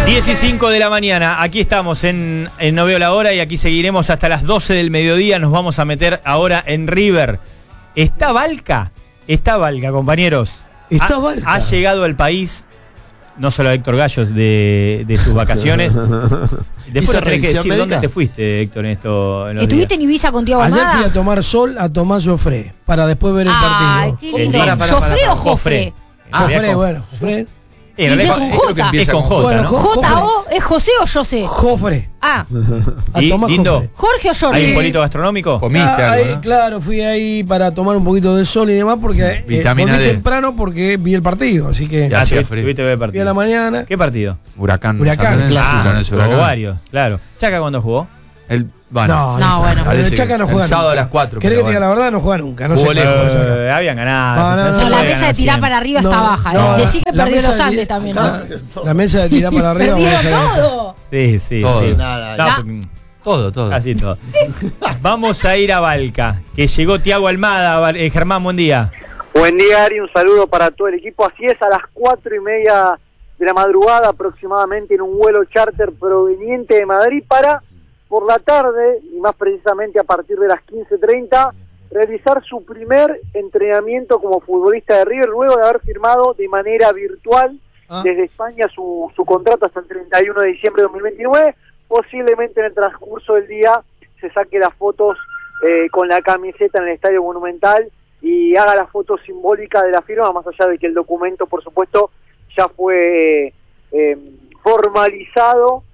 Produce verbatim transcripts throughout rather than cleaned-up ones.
diez y cinco de la mañana, aquí estamos en, en No Veo la Hora y aquí seguiremos hasta las doce del mediodía. Nos vamos a meter ahora en River. ¿Está Valca? Está Valca, compañeros. Está ha, Valca. Ha llegado al país, no solo Héctor Gallos de, de sus vacaciones. Después tenés que decir dónde te fuiste, Héctor, en esto. En ¿Estuviste en Ibiza con Tiago Ayer Almada? fui a tomar sol a Tomás Joffre para después ver el Ay, partido. qué lindo. Para, para, ¿Joffre para, o Jofre? Ah, Jofre, bueno, Jofre. Eh, en realidad, Dice con es, J. es con J, Bueno, ¿no? Jo- ¿J O? ¿Es José o José? Jofre. Ah, A Y, Tomás Lindo, Jofre. Jorge o Jorge. ¿hay un polito gastronómico? Comiste Ah, algo, ahí, ¿no? claro, fui ahí para tomar un poquito de sol y demás porque eh, Vitamina volví D. temprano porque vi el partido, así que Ya. Ah, hacía te- frío. tuviste que ver el fui a partido. la mañana. ¿Qué partido? Huracán. Huracán, San Lorenzo, clásico. San Lorenzo, Jugó Huracán. varios, claro. ¿Chaca cuándo jugó? El, bueno, No, No, bueno. Pero Parece el Chaca que no el juega sábado nunca. a las cuatro, ¿Querés pero que te diga bueno. la verdad? No juega nunca. No Jugó sé lejos. cómo juega el Chaca. Eh, habían ganado. No, no, ya no, se No, puede la ganar mesa de tirar siempre. para arriba No, está baja. no, ¿eh? Decí que la perdió mesa los de- Andes también, ¿no? la, la mesa de tirar para arriba. vamos a Perdieron ver. todo. Sí, sí, Todo. sí. Nada, No, ya. porque- todo, todo. Casi todo. Vamos a ir a Valca, que llegó Tiago Almada. Val- eh, Germán, buen día. Buen día, Ari, un saludo para todo el equipo. Así es, a las cuatro y media de la madrugada aproximadamente en un vuelo charter proveniente de Madrid para, por la tarde, y más precisamente a partir de las quince treinta, realizar su primer entrenamiento como futbolista de River, luego de haber firmado de manera virtual Ah. desde España su, su contrato hasta el treinta y uno de diciembre de dos mil veintinueve. Posiblemente en el transcurso del día se saque las fotos eh, con la camiseta en el Estadio Monumental y haga la foto simbólica de la firma, más allá de que el documento, por supuesto, ya fue eh, formalizado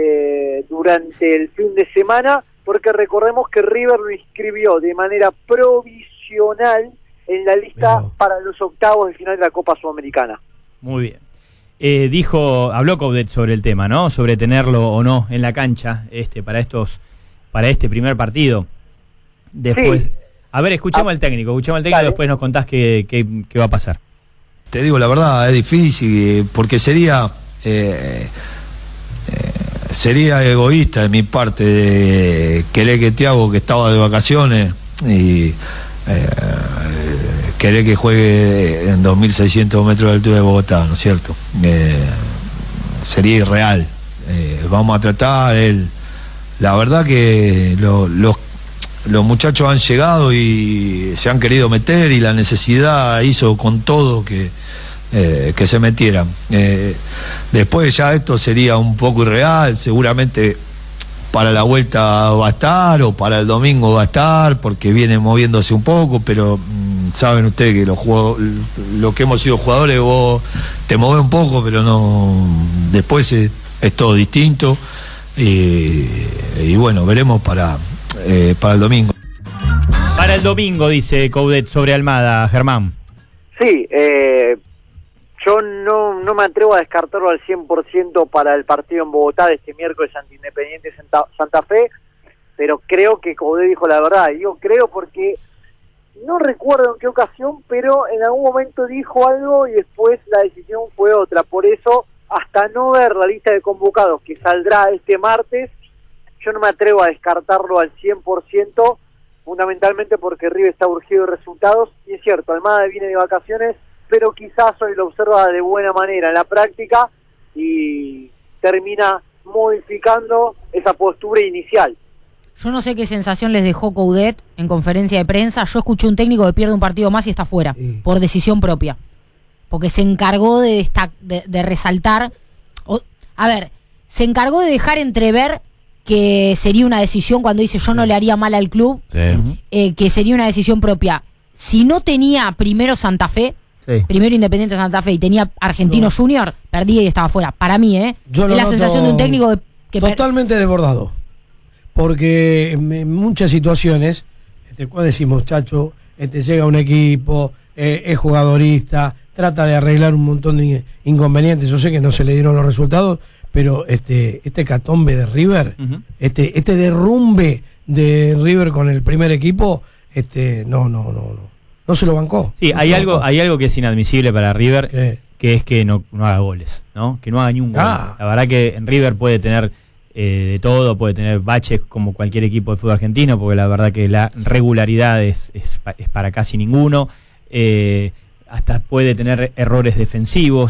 eh, durante el fin de semana, porque recordemos que River lo inscribió de manera provisional en la lista Mirá. para los octavos de final de la Copa Sudamericana. Muy bien. Eh, dijo, habló Coudet sobre el tema, ¿no? Sobre tenerlo o no en la cancha este para estos, para este primer partido. Después, Sí. a ver, escuchemos Ah, al técnico, escuchemos al técnico y dale. después nos contás qué, qué, qué va a pasar. Te digo la verdad, es difícil, eh, porque sería eh, eh, sería egoísta de mi parte de querer que Thiago, que estaba de vacaciones, y eh, querer que juegue en dos mil seiscientos metros de altura de Bogotá, ¿no es cierto? Eh, sería irreal. Eh, vamos a tratar, él, la verdad que lo- los los muchachos han llegado y se han querido meter y la necesidad hizo con todo que, eh, que se metieran. Eh, después ya esto sería un poco irreal, seguramente para la vuelta va a estar o para el domingo va a estar porque viene moviéndose un poco, pero mm, saben ustedes que los juego- lo que hemos sido jugadores, vos te movés un poco, pero no, después es, es todo distinto y, y bueno, veremos para Eh, para el domingo. Para el domingo, dice Coudet sobre Almada, Germán. Sí, eh, yo no, no me atrevo a descartarlo al cien por ciento para el partido en Bogotá de este miércoles ante Independiente Santa, Santa Fe, pero creo que Coudet dijo la verdad. Y digo creo porque no recuerdo en qué ocasión, pero en algún momento dijo algo y después la decisión fue otra. Por eso, hasta no ver la lista de convocados que saldrá este martes, yo no me atrevo a descartarlo al cien por ciento, fundamentalmente porque River está urgido de resultados, y es cierto, Almada viene de vacaciones, pero quizás hoy lo observa de buena manera en la práctica y termina modificando esa postura inicial. Yo no sé qué sensación les dejó Coudet en conferencia de prensa. Yo escuché un técnico que pierde un partido más y está fuera, Sí. por decisión propia. Porque se encargó de, destac- de, de resaltar... o- a ver, se encargó de dejar entrever que sería una decisión, cuando dice yo no le haría mal al club, Sí. eh, que sería una decisión propia. Si no tenía primero Santa Fe, Sí. primero Independiente Santa Fe y tenía Argentino No. Junior, perdía y estaba fuera. Para mí, ¿eh? Yo es lo la noto sensación de un técnico de- que... per- totalmente desbordado. Porque en en muchas situaciones, este, cuando decimos, Chacho, este, llega un equipo, eh, es jugadorista, trata de arreglar un montón de inconvenientes. Yo sé que no se le dieron los resultados, pero este, este catombe de River, Ujú. este, este derrumbe de River con el primer equipo, este, no, no, no, no. No se lo bancó. Sí, No hay se lo algo, bancó. hay algo que es inadmisible para River, ¿Qué? que es que no, no haga goles, ¿no? Que no haga ni un gol. Ah. La verdad que en River puede tener eh, de todo, puede tener baches como cualquier equipo de fútbol argentino, porque la verdad que la regularidad es, es, pa- es para casi ninguno. Eh, hasta puede tener errores defensivos,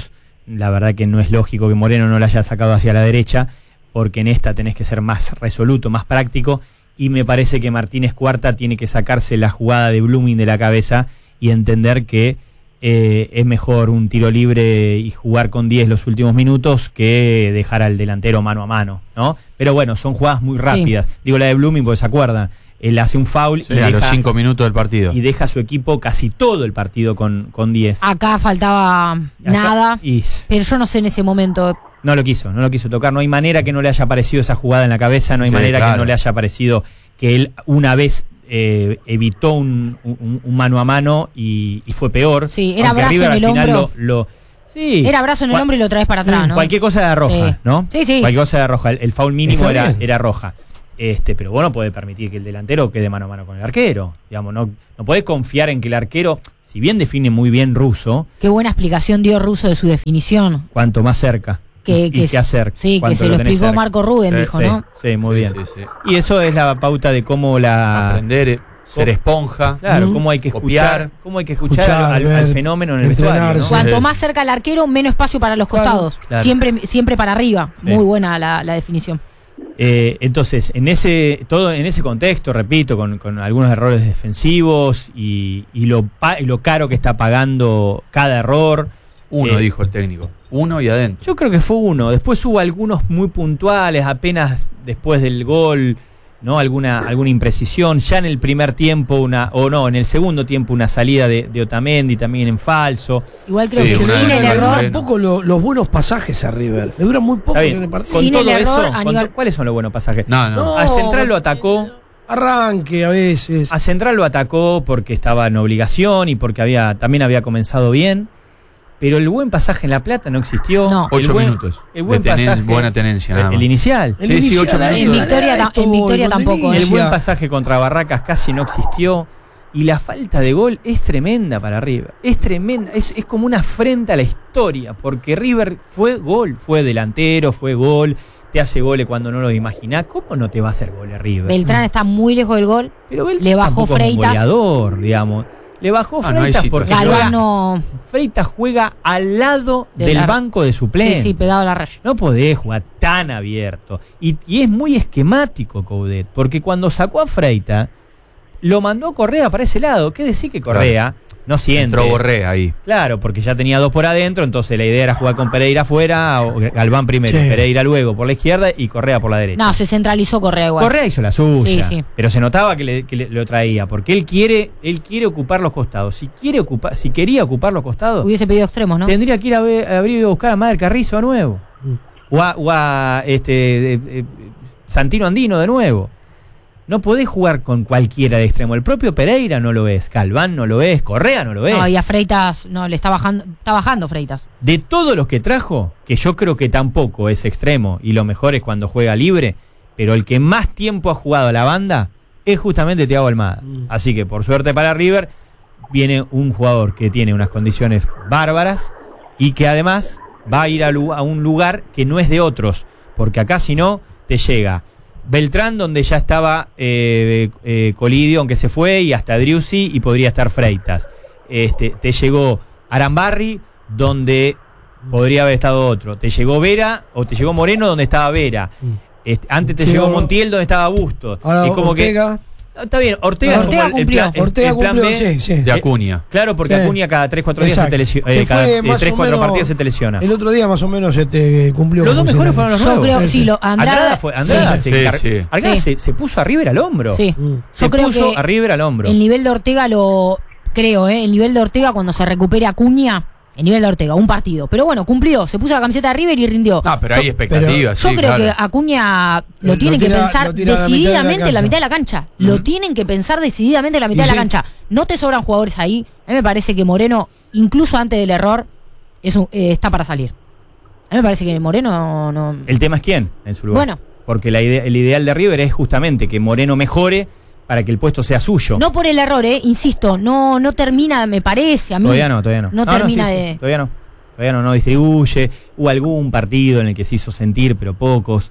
la verdad que no es lógico que Moreno no la haya sacado hacia la derecha, porque en esta tenés que ser más resoluto, más práctico, y me parece que Martínez Cuarta tiene que sacarse la jugada de Blooming de la cabeza y entender que eh, es mejor un tiro libre y jugar con diez los últimos minutos que dejar al delantero mano a mano, ¿no? Pero bueno, son jugadas muy rápidas. Sí. Digo la de Blooming porque se acuerdan, él hace un foul sí, y a deja, los cinco minutos del partido. Y deja a su equipo casi todo el partido con, con diez. Acá faltaba Acá, nada, y... pero yo no sé en ese momento. No lo quiso, no lo quiso tocar. No hay manera que no le haya aparecido esa jugada en la cabeza, no hay sí, manera claro. que no le haya aparecido que él una vez eh, evitó un, un, un mano a mano y, y fue peor. Sí, era brazo River, en el hombro. Lo, lo, sí, era brazo en el hombro y lo traes para atrás, ¿no? Cualquier cosa era roja, sí. ¿no? Sí, sí. Cualquier cosa era roja. El, el foul mínimo era, era roja. Este, pero vos no podés permitir que el delantero quede mano a mano con el arquero. Digamos, no, no podés confiar en que el arquero, si bien define muy bien Russo. Qué buena explicación dio Russo de su definición. Cuanto más cerca. Que, y que, qué hacer. Sí, que se lo, lo explicó cerca. Marco Rubén, sí, dijo, sí, ¿no? Sí, muy sí, bien. Sí, sí. Y eso es la pauta de cómo la... Aprender, ser esponja. Claro, mm. cómo hay que escuchar, copiar, cómo hay que escuchar, escuchar al, al fenómeno en el entrenar, vestuario, ¿no? Cuanto más cerca al arquero, menos espacio para los claro, costados. Claro. Siempre, siempre para arriba. Sí. Muy buena la, la definición. Eh, entonces, en ese todo en ese contexto, repito, con, con algunos errores defensivos y, y, lo, y lo caro que está pagando cada error. Uno, eh, dijo el técnico. Uno y adentro. Yo creo que fue uno. Después hubo algunos muy puntuales, apenas después del gol, ¿no? Alguna, alguna imprecisión. Ya en el primer tiempo, una, o no, en el segundo tiempo, una salida de, de Otamendi también en falso. Igual creo sí, que sin el error. Un poco lo, los buenos pasajes a River. Le duran muy poco en el partido. Con sin todo el error, eso, Aníbal... con, ¿cuáles son los buenos pasajes? No, no. no A Central lo atacó. Arranque a veces. A Central lo atacó porque estaba en obligación y porque había también había comenzado bien. Pero el buen pasaje en La Plata no existió. No. El Ocho buen, minutos. El buen de tenen, pasaje. Buena tenencia, nada más. El inicial. El sí, inicial, sí, ocho ahí, En minutos. Victoria, ta, en Victoria tampoco. El ¿eh? buen pasaje contra Barracas casi no existió. Y la falta de gol es tremenda para River. Es tremenda. Es, es como una afrenta a la historia. Porque River fue gol. Fue delantero, fue gol. Te hace goles cuando no lo imaginás. ¿Cómo no te va a hacer goles River? Beltrán está muy lejos del gol. Pero Beltrán le bajó tampoco es un Freitas. goleador, digamos. Le bajó Ah, no hay Freitas porque situación. Galván juega, no. Freitas juega al lado De del la- banco de suplentes. Sí, sí, pegado a la raya. No podés jugar tan abierto. Y, y es muy esquemático Coudet, porque cuando sacó a Freitas, lo mandó Correa para ese lado. ¿Qué decir que Correa no siente? Entró Borré ahí. Claro, porque ya tenía dos por adentro, entonces la idea era jugar con Pereira afuera, o Galván primero, Sí. Pereira luego por la izquierda y Correa por la derecha. No, se centralizó Correa igual. Correa hizo la suya, Sí, sí. pero se notaba que, le, que le- lo traía, porque él quiere, él quiere ocupar los costados. Si quiere ocupar, si quería ocupar los costados, Hubiese pedido extremos, ¿no? tendría que ir a, ver, a abrir y buscar a Madre Carrizo de nuevo. O a, o a, este, eh, eh, Santino Andino de nuevo. No podés jugar con cualquiera de extremo. El propio Pereira no lo es, Galván no lo es, Correa no lo es. No, y a Freitas, no, le está bajando, está bajando Freitas. De todos los que trajo, que yo creo que tampoco es extremo, y lo mejor es cuando juega libre, pero el que más tiempo ha jugado a la banda es justamente Thiago Almada. Mm. Así que por suerte para River, viene un jugador que tiene unas condiciones bárbaras y que además va a ir a, lu- a un lugar que no es de otros, porque acá si no, te llega Beltrán, donde ya estaba eh, eh, Colidio, aunque se fue, y hasta Driussi, y podría estar Freitas. Este, te llegó Arambarri, donde podría haber estado otro. Te llegó Vera, o te llegó Moreno, donde estaba Vera. Este, antes te Llegó- llegó Montiel, donde estaba Busto. Ahora y como Ortega. que está bien, Ortega, Ortega es como el- el cumplió. plan- el- Ortega el plan cumplió, B. sí, sí. De Acuña. Claro, porque Sí. Acuña cada tres cuatro días se Exacto. te lesiona, Que eh, cada fue más tres o cuatro menos- partidos se te lesiona. El otro día más o menos este, cumplió. Los dos con mejores fueron los Yo nuevos. creo, sí, lo, Andrada, Andrada, fue, Andrada, Sí, se, sí, encar- sí. Andrada Sí. se, se puso a River al hombro. Sí. Mm. Se Yo creo puso que a River al hombro. el nivel de Ortega lo creo, ¿eh? El nivel de Ortega cuando se recupere Acuña, el nivel de Ortega, un partido. Pero bueno, cumplió, se puso la camiseta de River y rindió. No, pero Yo- hay expectativas. Yo sí, creo claro. que Acuña lo Lo tienen que tira- pensar lo tira a la mitad de la decididamente en la cancha. mitad de la cancha. Lo tienen que pensar decididamente en la mitad Y de la sí. cancha. No te sobran jugadores ahí. A mí me parece que Moreno, incluso antes del error, es un- eh, está para salir. A mí me parece que Moreno no. El tema es quién en su lugar. Bueno. Porque la idea, el ideal de River es justamente que Moreno mejore para que el puesto sea suyo. No por el error, eh, insisto, no, no termina, me parece a mí. Todavía no, todavía no. No termina sí, sí, de- sí, todavía no. Todavía no, no distribuye. Hubo algún partido en el que se hizo sentir, pero pocos.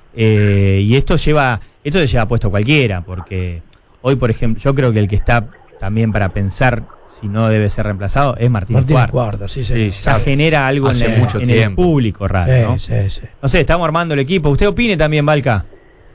Eh, y esto lleva, esto te lleva puesto a cualquiera, porque hoy, por ejemplo, yo creo que el que está también para pensar si no debe ser reemplazado, es Martínez, Martínez Cuarta. Cuarta, sí, sí. Sí, Ya genera algo en, Hace la- mucho en el tiempo. público raro, ¿no? Sí, sí, sí. No sé, estamos armando el equipo. ¿Usted opine también, Balca?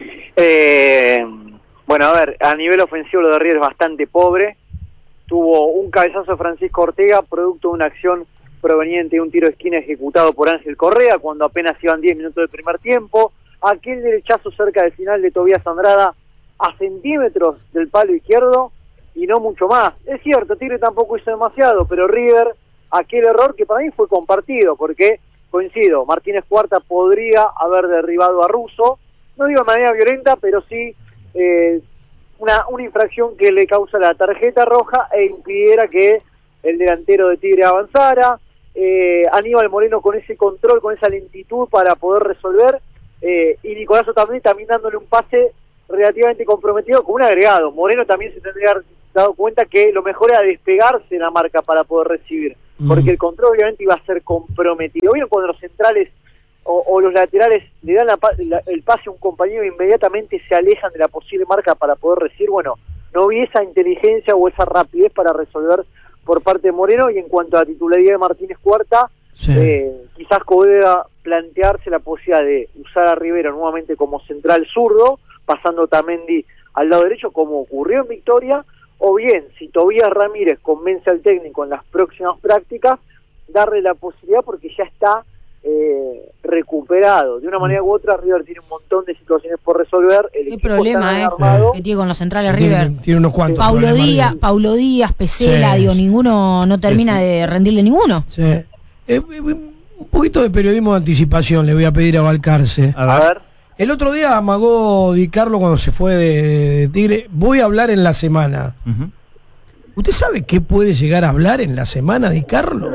Eh, bueno, a ver, a nivel ofensivo lo de River es bastante pobre. Tuvo un cabezazo de Francisco Ortega, producto de una acción proveniente de un tiro de esquina ejecutado por Ángel Correa, cuando apenas iban diez minutos del primer tiempo. Aquel derechazo cerca del final de Tobías Andrada, a centímetros del palo izquierdo, y no mucho más. Es cierto, Tigre tampoco hizo demasiado, pero River, aquel error que para mí fue compartido, porque, coincido, Martínez Cuarta podría haber derribado a Russo, no digo de manera violenta, pero sí eh, una, una infracción que le causa la tarjeta roja e impidiera que el delantero de Tigre avanzara. eh, Aníbal Moreno con ese control, con esa lentitud para poder resolver, eh, y Nicolás Otamendi también dándole un pase relativamente comprometido con un agregado. Moreno también se tendría que haber dado cuenta que lo mejor era despegarse de la marca para poder recibir, porque Mm. el control obviamente iba a ser comprometido. ¿Vieron cuando los centrales o, o los laterales le dan la, pa- la, el pase a un compañero e inmediatamente se alejan de la posible marca para poder recibir? Bueno, no vi esa inteligencia o esa rapidez para resolver por parte de Moreno. Y en cuanto a la titularidad de Martínez Cuarta, Sí. eh, quizás deba plantearse la posibilidad de usar a Rivero nuevamente como central zurdo, pasando Otamendi al lado derecho, como ocurrió en Victoria, o bien, si Tobías Ramírez convence al técnico en las próximas prácticas, darle la posibilidad, porque ya está eh, recuperado. De una manera u otra, River tiene un montón de situaciones por resolver. El Qué equipo problema, está eh, armado. que tiene con los centrales Tiene, River. tiene unos cuantos. Paulo problemas, Díaz, River. Paulo Díaz, Pesela, Sí, digo, sí. ninguno no termina Sí, sí. de rendirle ninguno. Sí. Eh, eh, un poquito de periodismo de anticipación le voy a pedir a Balcarce. A ver, El otro día amagó Di Carlo cuando se fue de, de Tigre. Voy a hablar en la semana. Ujú. ¿Usted sabe qué puede llegar a hablar en la semana, Di Carlo?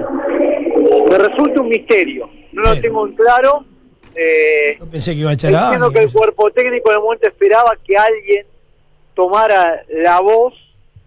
me resulta un misterio. No lo Pero- tengo en claro. Eh, Yo pensé que iba a echar a Entiendo que alguien. el cuerpo técnico en el momento esperaba que alguien tomara la voz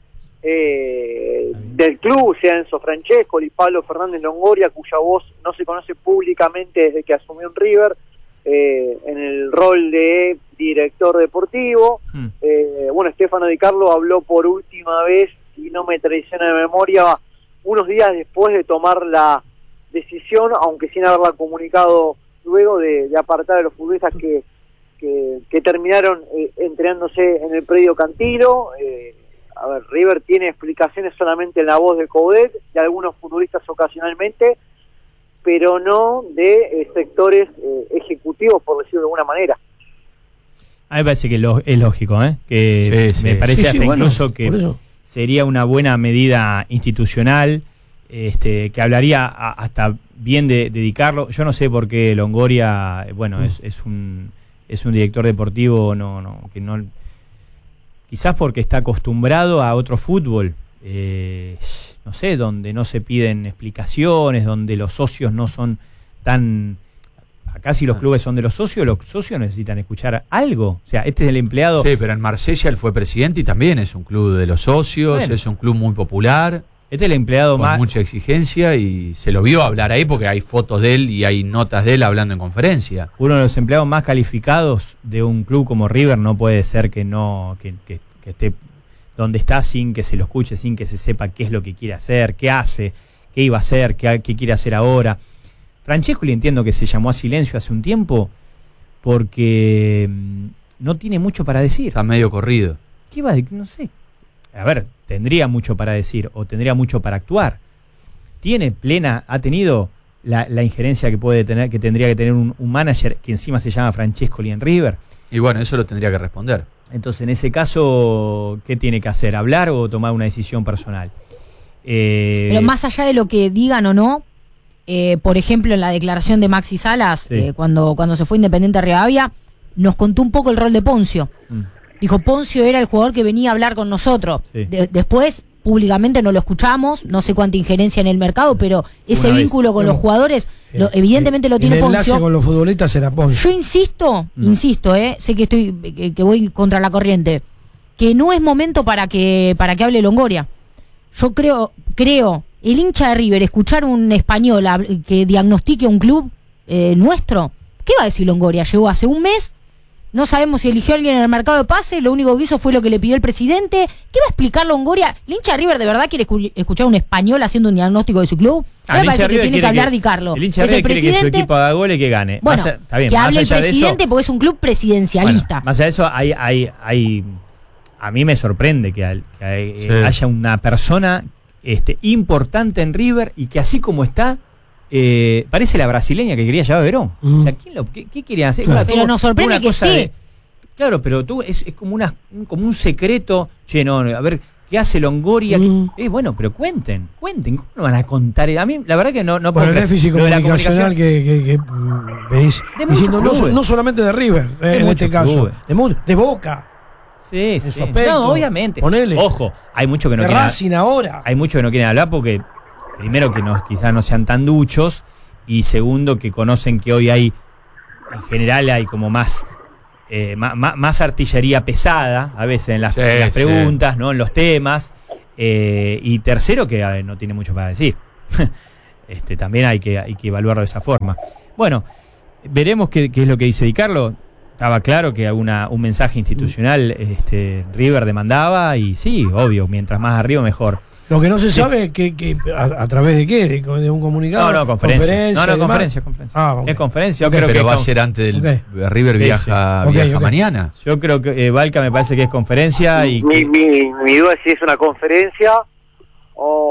eh, del club, sea Enzo Francesco y Pablo Fernández Longoria, cuya voz no se conoce públicamente desde que asumió en River, eh, en el rol de director deportivo. Mm. Eh, bueno, Stefano Di Carlo habló por última vez, si no me traiciona de memoria, unos días después de tomar la decisión, aunque sin haberla comunicado luego, de, de apartar a los futbolistas que, que, que terminaron eh, entrenándose en el predio Cantilo. Eh, a ver, River tiene explicaciones solamente en la voz de Coudet, de algunos futbolistas ocasionalmente, pero no de eh, sectores eh, ejecutivos, por decirlo de alguna manera. A mí me parece que lo- es lógico, ¿eh? Que Sí, me sí. parece Sí, sí, hasta bueno, incluso que por eso. sería una buena medida institucional, este, que hablaría a- hasta bien de dedicarlo. Yo no sé por qué Longoria, eh, bueno, Mm. es, es un es un director deportivo, no, no, que no, quizás porque está acostumbrado a otro fútbol, eh, no sé, donde no se piden explicaciones, donde los socios no son tan. Acá si los clubes son de los socios, los socios necesitan escuchar algo. O sea, este es el empleado. Sí, pero en Marsella él fue presidente y también es un club de los socios, Bueno. es un club muy popular, Este es el empleado con más. mucha exigencia, y se lo vio hablar ahí porque hay fotos de él y hay notas de él hablando en conferencia. Uno de los empleados más calificados de un club como River. No puede ser que no que, que- que esté donde está sin que se lo escuche, sin que se sepa qué es lo que quiere hacer, qué hace, qué iba a hacer, qué, qué quiere hacer ahora. Francesco, le entiendo que se llamó a silencio hace un tiempo porque mm, no tiene mucho para decir. Está medio corrido. ¿Qué va a decir? No sé. A ver, tendría mucho para decir o tendría mucho para actuar. Tiene plena, ha tenido la, la injerencia que puede tener, que tendría que tener un, un manager que encima se llama Francescoli en River. Y bueno, eso lo tendría que responder. Entonces, en ese caso, ¿qué tiene que hacer? ¿Hablar o tomar una decisión personal? Eh, Pero más allá de lo que digan o no, eh, por ejemplo, en la declaración de Maxi Salas, Sí. eh, cuando, cuando se fue Independiente a Rivadavia, nos contó un poco el rol de Poncio. mm, Dijo, Poncio era el jugador que venía a hablar con nosotros. Sí. De- después, públicamente no lo escuchamos, no sé cuánta injerencia en el mercado, pero ese Una vez. vínculo con No. los jugadores, lo- Eh, evidentemente eh, lo tiene el enlace Poncio. con los futbolistas era Poncio. Yo insisto, Mm. insisto, eh, sé que estoy que, que voy contra la corriente, que no es momento para que para que hable Longoria. Yo creo, creo, el hincha de River, escuchar un español hab- que diagnostique un club eh, nuestro, ¿qué va a decir Longoria? Llegó hace un mes, no sabemos si eligió a alguien en el mercado de pase, lo único que hizo fue lo que le pidió el presidente. ¿Qué va a explicar Longoria? ¿El hincha de River de verdad quiere escu- escuchar a un español haciendo un diagnóstico de su club? Ah, Me el hincha parece de que River tiene que quiere hablar que- Di Carlo. El hincha de Es el River quiere que su presidente. equipo haga goles y que gane. Bueno, Más a- está bien, que más hable el allá de eso- presidente porque es un club presidencialista. Bueno, más allá de eso, hay, hay, hay, a mí me sorprende que, al- que hay- Sí. eh, haya una persona este, importante en River y que así como está, eh, parece la brasileña que quería llevar a Verón. Mm. O sea, ¿quién lo, qué, qué quería hacer? Claro. Bueno, Pero tuvo- nos sorprende tuvo una que cosa esté. de- claro, pero tú es, es como, una, un, como un secreto. Che, no, no, a ver, ¿qué hace Longoria? ¿Qué- Mm. eh, bueno, pero cuenten, cuenten. ¿Cómo no van a contar? A mí, la verdad que no, no Por puedo el creer. déficit Lo de la comunicacional comunicación- que, que, que, mm, venís De diciendo, no, muchos so- clubes. no solamente de River, eh, De en muchos este caso, clubes. de, mu- de Boca, Sí, en sí. su aspecto. No, obviamente. Ponele. Ojo, hay mucho que no de quieren. Racing ahora. Hay muchos que no quieren hablar porque, primero, que no, quizás no sean tan duchos, y segundo, que conocen que hoy hay, en general, hay como más, eh, más, más- más artillería pesada, a veces en las, Sí, en las sí. preguntas, ¿no? En los temas. Eh, y tercero, que a ver, no tiene mucho para decir. este, también hay que, hay que evaluarlo de esa forma. Bueno, veremos qué, qué es lo que dice Di Carlo. Estaba claro que una, un mensaje institucional este, River demandaba, y sí, obvio, mientras más arriba mejor. Lo que no se sabe es que, que a, a través de qué, de, de un comunicado. No, no, conferencia. No, y no, demás. conferencia, conferencia. Ah, ok. Es conferencia. Yo Ok. creo Pero que va a es con- ser antes del Ok. River Sí, viaja, sí. Ok, viaja ok. mañana. Yo creo que eh, Valca me parece que es conferencia y Mi, que- mi, mi duda es si es una conferencia o